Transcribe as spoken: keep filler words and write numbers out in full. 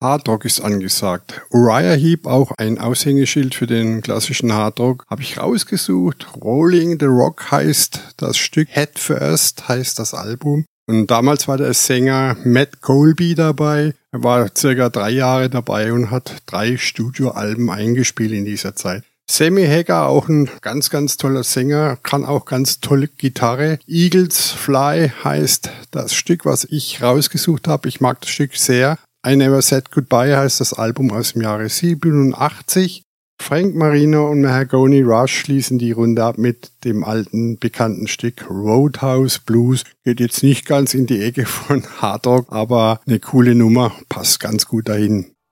Hardrock ist angesagt. Uriah Heep, auch ein Aushängeschild für den klassischen Hardrock, habe ich rausgesucht. Rolling the Rock heißt das Stück, Head First heißt das Album. Und damals war der Sänger Matt Colby dabei. Er war circa drei Jahre dabei und hat drei Studioalben eingespielt in dieser Zeit. Sammy Hagar, auch ein ganz, ganz toller Sänger, kann auch ganz tolle Gitarre. Eagles Fly heißt das Stück, was ich rausgesucht habe. Ich mag das Stück sehr. I Never Said Goodbye heißt das Album aus dem Jahre siebenundachtzig. Frank Marino und Mahagony Rush schließen die Runde ab mit dem alten bekannten Stück Roadhouse Blues. Geht jetzt nicht ganz in die Ecke von Hardrock, aber eine coole Nummer, passt ganz gut dahin.